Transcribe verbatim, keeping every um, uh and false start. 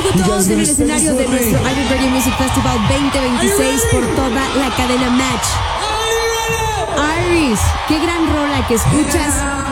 todos en el escenario de nuestro Iris Radio Music Festival veinte veintiséis por toda la cadena Match. Iris, qué gran rola que escuchas